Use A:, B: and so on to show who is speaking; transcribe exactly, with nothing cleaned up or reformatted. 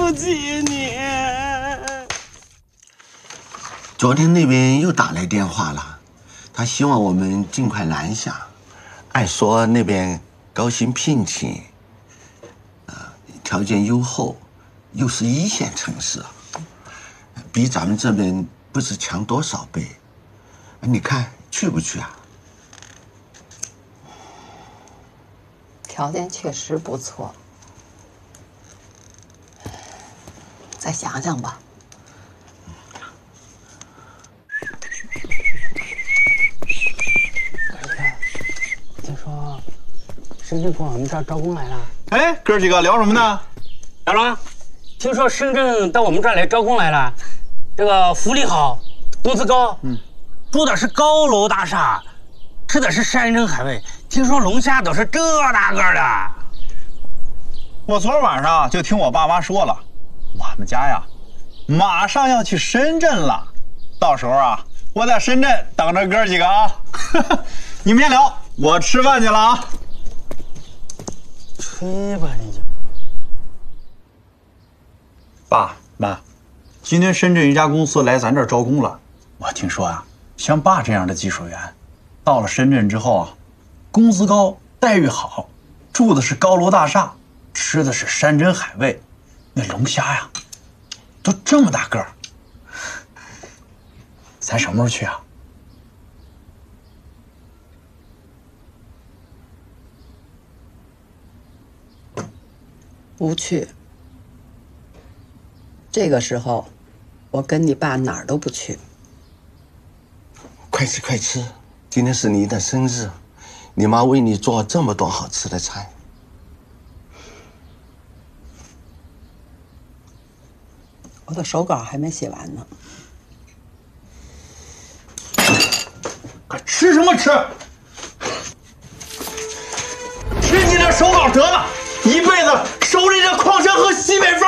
A: 不起你。
B: 昨天那边又打来电话了，他希望我们尽快南下，按说那边高薪聘请，啊，条件优厚，又是一线城市，比咱们这边不知强多少倍。你看去不去啊？
C: 条件确实不错，再想想吧。
A: 听说深圳过来我们这儿招工来了。
D: 哎，哥几个聊什么呢？
A: 小龙，听说深圳到我们这儿来招工来了，这个福利好，工资高，嗯，住的是高楼大厦，吃的是山珍海味。听说龙虾都是这大个的。
D: 我昨儿晚上就听我爸妈说了，我们家呀，马上要去深圳了。到时候啊，我在深圳等着哥几个啊。你们先聊，我吃饭去了啊。
A: 吹吧你就。
D: 爸妈，今天深圳一家公司来咱这儿招工了。我听说啊，像爸这样的技术员，到了深圳之后啊，工资高，待遇好，住的是高楼大厦，吃的是山珍海味，那龙虾呀，都这么大个儿。咱什么时候去啊？
C: 不去。这个时候，我跟你爸哪儿都不去。
B: 快吃快吃，今天是你的生日，你妈为你做这么多好吃的菜。
C: 我的手稿还没写完呢。
D: 吃什么吃？吃你的手稿得了，一辈子守着你的矿泉和西北风。